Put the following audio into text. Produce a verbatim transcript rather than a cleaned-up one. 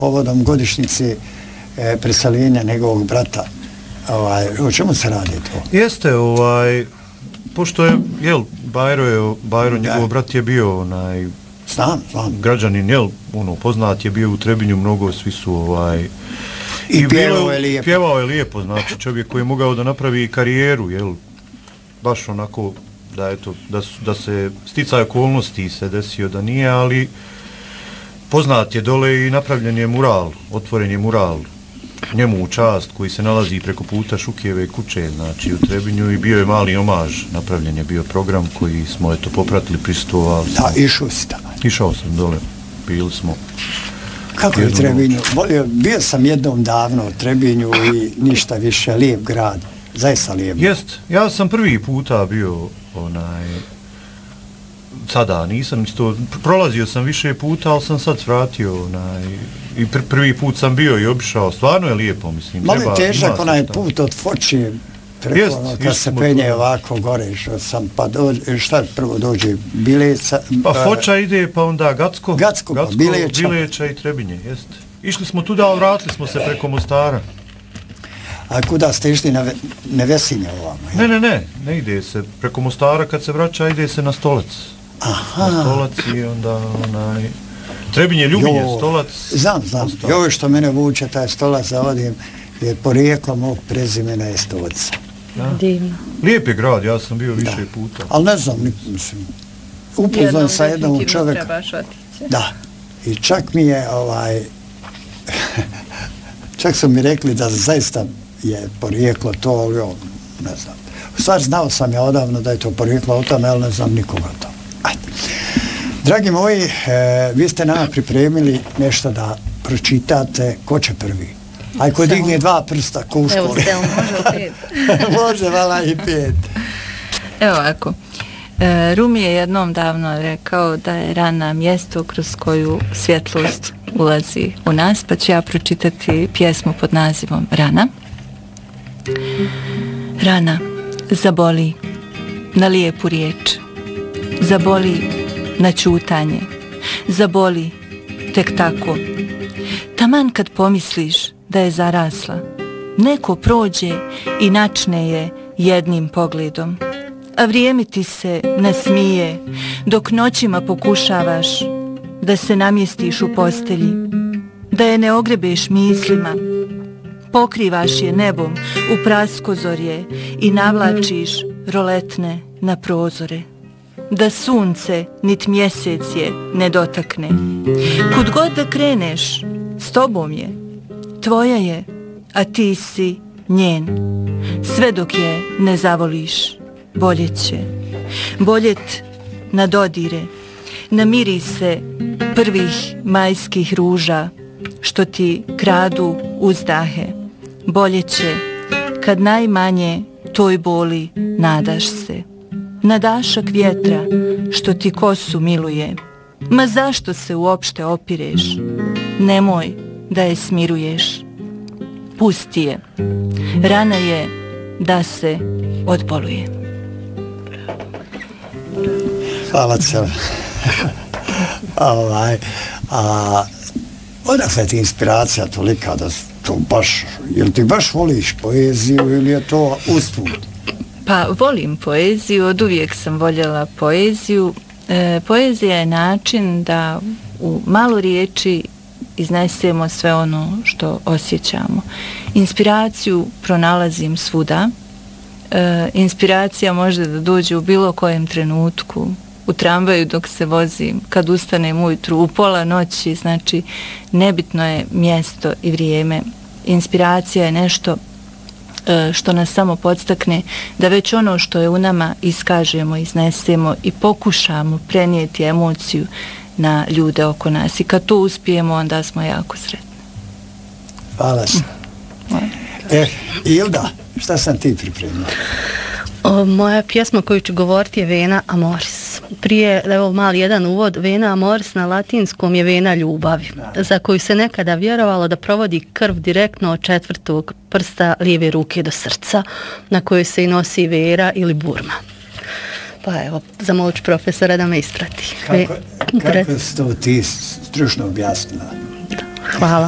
povodom godišnjice e, preseljenja njegovog brata. Ovaj, o čemu se radi to? Jeste, ovaj, pošto je, jel, Bajro je, Bajro, njegov brat je bio onaj, znam, znam. građanin, jel, ono, poznat je bio u Trebinju, mnogo, svi su, ovaj, i, i pjevao je lijepo. Pjevao je lijepo, znači, čovjek koji je mogao da napravi karijeru, jel, baš onako, da, eto, da, su, da se sticaj okolnosti se desio da nije, ali poznat je dole i napravljen je mural, otvoren je mural njemu u čast koji se nalazi preko puta Šukijeve kuće, znači u Trebinju, i bio je mali omaž, napravljen je bio program koji smo eto popratili, prisustvovali. Da, išao si tamo. Išao sam dole, bili smo. Kako je Trebinju? Volio, bio sam jednom davno u Trebinju i ništa više, lijep grad, zaista lijep. Jest, ja sam prvi puta bio onaj, sada nisam isto, prolazio sam više puta, ali sam sad vratio onaj, i pr prvi put sam bio i obišao, stvarno je lijepo, mislim. Malo je težak onaj put od Foči, preko jest, ono, kad se penje to ovako gore, što sam, pa dođe, šta prvo dođe, Bileca? Pa Foča ide, pa onda Gacko, Gacko, Gacko pa Bileča. Bileča i Trebinje, jest. Išli smo tuda, ali vratili smo se preko Mostara. A kuda ste išli na Nevesinje ovamo? Ne, ne, ne, ne ide se, preko Mostara kad se vraća, ide se na Stolac. Aha. Na Stolac i onda onaj... Trebinje, Ljubinje, jo, Stolac. Znam, znam. I ovo što mene vuče, taj Stolac zavodim, jer porijeklo mog prezimena je Stolaca. Ja. Divno. Lijep je grad, ja sam bio više da. puta. Ali ne znam, mislim, upoznam sa jednom čovjekom. Da. I čak mi je, ovaj, čak su mi rekli da zaista je porijeklo to, ali on, ne znam. U stvari znao sam ja odavno da je to porijeklo o tome, ali ne znam nikoga o tome. Ajde. Dragi moji, e, vi ste nama pripremili nešto da pročitate. Ko će prvi? Aj, ko digne dva prsta, ko u školi. Evo, Stel, može pet. Može, vala i pet. Evo ovako. E, Rumi je jednom davno rekao da je rana mjesto kroz koju svjetlost ulazi u nas, pa ću ja pročitati pjesmu pod nazivom Rana. Rana zaboli na lijepu riječ, zaboli na ćutanje, zaboli tek tako. Taman kad pomisliš da je zarasla, neko prođe i načne je jednim pogledom, a vrijeme ti se nasmije dok noćima pokušavaš da se namjestiš u postelji, da je ne ogrebeš mislima, pokrivaš je nebom u praskozorje i navlačiš roletne na prozore, da sunce nit mjesec je ne dotakne. Kud god da kreneš, s tobom je, tvoja je, a ti si njen. Sve dok je ne zavoliš, boljet će. Boljet na dodire, na mirise prvih majskih ruža, što ti kradu uzdahe. Boljet će, kad najmanje toj boli nadaš se. Na dašak vjetra, što ti kosu miluje. Ma zašto se uopšte opireš? Nemoj da je smiruješ. Pusti je. Rana je da se odboluje. Hvala cijela. ovaj, a odakle ti inspiracija tolika da to baš, jel ti baš voliš poeziju ili je to usput? Pa volim poeziju, od uvijek sam voljela poeziju. E, poezija je način da u malo riječi iznesemo sve ono što osjećamo. Inspiraciju pronalazim svuda. E, inspiracija može da dođe u bilo kojem trenutku, u tramvaju dok se vozim, kad ustanem ujutru, u pola noći, znači nebitno je mjesto i vrijeme. Inspiracija je nešto što nas samo podstakne da već ono što je u nama iskažemo, iznesemo i pokušamo prenijeti emociju na ljude oko nas. I kad to uspijemo, onda smo jako sretni. Hvala se. E, Ilda, šta sam ti pripremila? O, moja pjesma koju ću govoriti je Vena Amoris. Prije, evo mali jedan uvod, Vena Amoris na latinskom je vena ljubavi, za koju se nekada vjerovalo da provodi krv direktno od četvrtog prsta lijeve ruke do srca, na kojoj se i nosi vera ili burma. Pa evo, zamolit ću profesora da me isprati. Kako, kako si to ti stručno objasnila? Hvala.